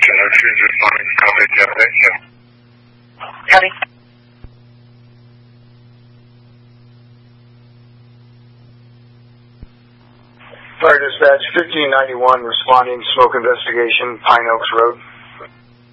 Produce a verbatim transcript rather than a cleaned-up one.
Shoes responding. Copy, Jeff. Thank you. Copy. Fire dispatch fifteen ninety-one responding, smoke investigation, Pine Oaks Road.